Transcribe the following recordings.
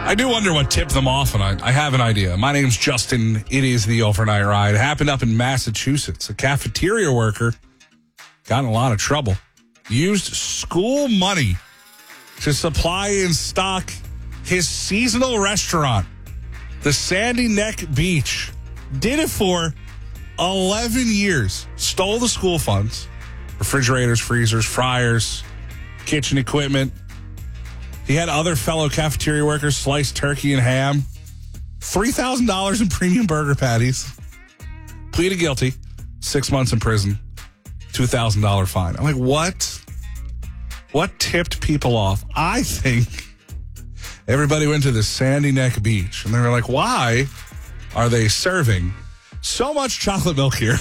I do wonder what tipped them off, and I have an idea. My name's Justin. It is the Overnight Ride. It happened up in Massachusetts. A cafeteria worker got in a lot of trouble. Used school money to supply and stock his seasonal restaurant, the Sandy Neck Beach. Did it for 11 years. Stole the school funds. Refrigerators, freezers, fryers, kitchen equipment. He had other fellow cafeteria workers slice turkey and ham. $3,000 in premium burger patties. Pleaded guilty. 6 months in prison. $2,000 fine. I'm like, what? What tipped people off? I think everybody went to the Sandy Neck Beach, and they were like, why are they serving so much chocolate milk here?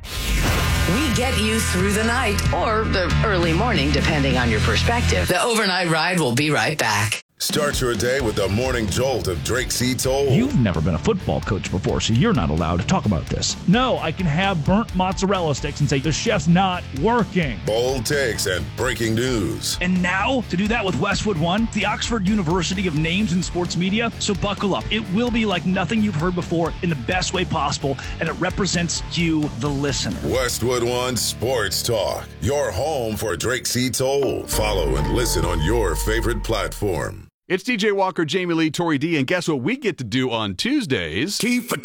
We get you through the night or the early morning, depending on your perspective. The Overnight Ride will be right back. Start your day with the morning jolt of Drake C. Toll. You've never been a football coach before, so you're not allowed to talk about this. No, I can have burnt mozzarella sticks and say the chef's not working. Bold takes and breaking news. And now, to do that with Westwood One, the Oxford University of Names in Sports Media. So buckle up. It will be like nothing you've heard before in the best way possible, and it represents you, the listener. Westwood One Sports Talk. Your home for Drake C. Toll. Follow and listen on your favorite platform. It's DJ Walker, Jamie Lee, Tori D, and guess what we get to do on Tuesdays? Tea for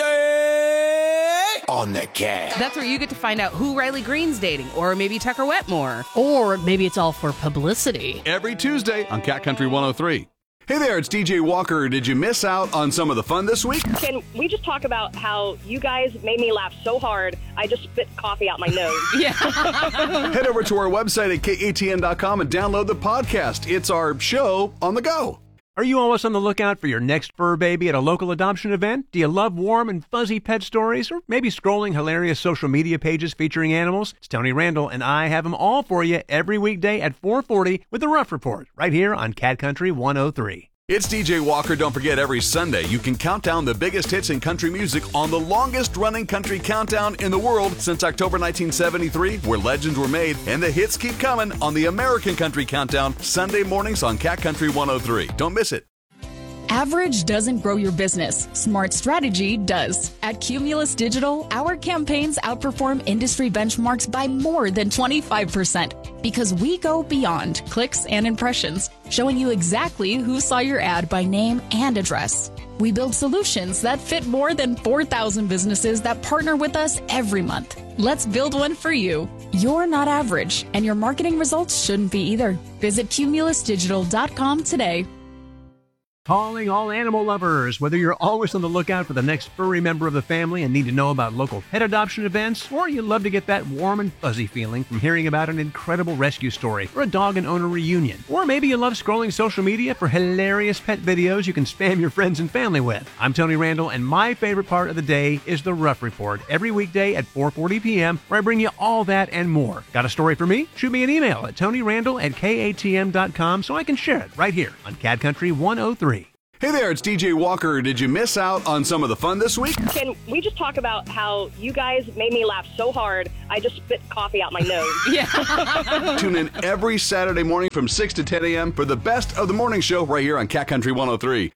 Tuesday on the Cat. That's where you get to find out who Riley Green's dating, or maybe Tucker Wetmore. Or maybe it's all for publicity. Every Tuesday on Cat Country 103. Hey there, it's DJ Walker. Did you miss out on some of the fun this week? Can we just talk about how you guys made me laugh so hard, I just spit coffee out my nose? Yeah. Head over to our website at katn.com and download the podcast. It's our show on the go. Are you always on the lookout for your next fur baby at a local adoption event? Do you love warm and fuzzy pet stories? Or maybe scrolling hilarious social media pages featuring animals? It's Tony Randall, and I have them all for you every weekday at 4:40 with The Rough Report, right here on Cat Country 103. It's DJ Walker. Don't forget, every Sunday you can count down the biggest hits in country music on the longest-running country countdown in the world since October 1973, where legends were made, and the hits keep coming on the American Country Countdown, Sunday mornings on Cat Country 103. Don't miss it. Average doesn't grow your business. Smart strategy does. At Cumulus Digital, our campaigns outperform industry benchmarks by more than 25% because we go beyond clicks and impressions, showing you exactly who saw your ad by name and address. We build solutions that fit more than 4,000 businesses that partner with us every month. Let's build one for you. You're not average, and your marketing results shouldn't be either. Visit cumulusdigital.com today. Calling all animal lovers. Whether you're always on the lookout for the next furry member of the family and need to know about local pet adoption events, or you love to get that warm and fuzzy feeling from hearing about an incredible rescue story or a dog and owner reunion, or maybe you love scrolling social media for hilarious pet videos you can spam your friends and family with. I'm Tony Randall, and my favorite part of the day is The Rough Report, every weekday at 4:40 p.m., where I bring you all that and more. Got a story for me? Shoot me an email at tonyrandall@katm.com so I can share it right here on Cat Country 103. Hey there, it's DJ Walker. Did you miss out on some of the fun this week? Can we just talk about how you guys made me laugh so hard, I just spit coffee out my nose? Yeah. Tune in every Saturday morning from 6 to 10 a.m. for the best of the morning show right here on Cat Country 103.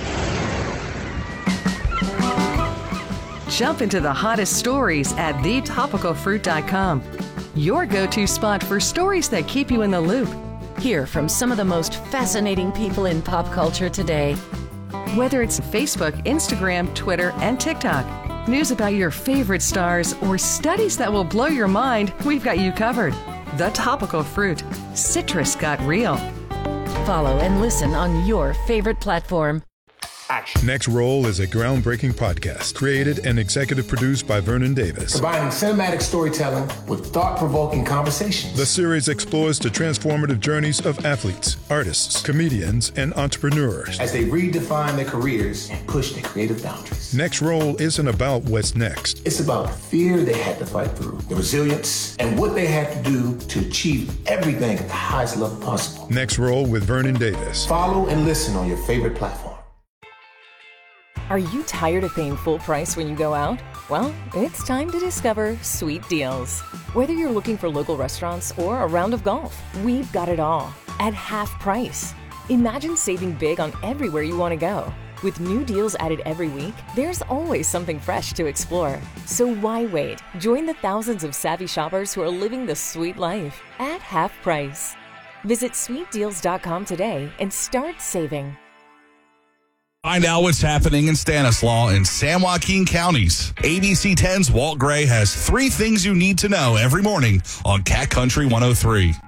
Jump into the hottest stories at thetopicalfruit.com. Your go-to spot for stories that keep you in the loop. Hear from some of the most fascinating people in pop culture today. Whether it's Facebook, Instagram, Twitter, and TikTok, news about your favorite stars, or studies that will blow your mind, we've got you covered. The Topical Fruit. Citrus got real. Follow and listen on your favorite platform. Action. Next Roll is a groundbreaking podcast created and executive produced by Vernon Davis. Combining cinematic storytelling with thought-provoking conversations. The series explores the transformative journeys of athletes, artists, comedians, and entrepreneurs as they redefine their careers and push their creative boundaries. Next Roll isn't about what's next. It's about the fear they had to fight through, the resilience, and what they had to do to achieve everything at the highest level possible. Next Roll with Vernon Davis. Follow and listen on your favorite platform. Are you tired of paying full price when you go out? Well, it's time to discover Sweet Deals. Whether you're looking for local restaurants or a round of golf, we've got it all at half price. Imagine saving big on everywhere you want to go. With new deals added every week, there's always something fresh to explore. So why wait? Join the thousands of savvy shoppers who are living the sweet life at half price. Visit sweetdeals.com today and start saving. Find out what's happening in Stanislaus and San Joaquin counties. ABC 10's Walt Gray has 3 things you need to know every morning on Cat Country 103.